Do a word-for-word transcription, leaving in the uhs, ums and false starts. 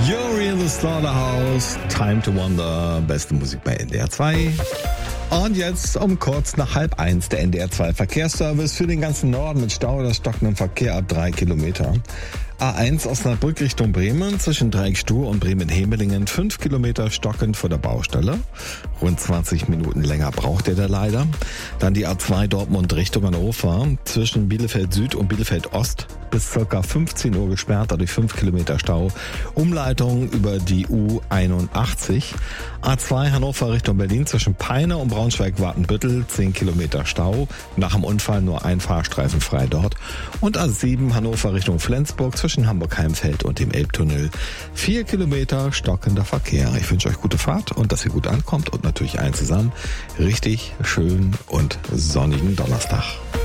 You're in the Slaughterhouse, Time to Wonder, beste Musik bei N D R zwei. Und jetzt um kurz nach halb eins der N D R zwei Verkehrsservice für den ganzen Norden mit Stau oder stockendem Verkehr ab drei Kilometer. A eins Osnabrück Richtung Bremen zwischen Dreieckstuhl und Bremen-Hemelingen fünf Kilometer stockend vor der Baustelle. Rund zwanzig Minuten länger braucht ihr da leider. Dann die A zwei Dortmund Richtung Hannover zwischen Bielefeld Süd und Bielefeld Ost bis ca. fünfzehn Uhr gesperrt, dadurch fünf Kilometer Stau. Umleitung über die U einundachtzig. A zwei Hannover Richtung Berlin zwischen Peine und Braunschweig-Watenbüttel zehn Kilometer Stau. Nach dem Unfall nur ein Fahrstreifen frei dort. Und A sieben Hannover Richtung Flensburg zwischen Hamburg-Heimfeld und dem Elbtunnel vier Kilometer stockender Verkehr. Ich wünsche euch gute Fahrt und dass ihr gut ankommt und natürlich allen zusammen richtig schönen und sonnigen Donnerstag.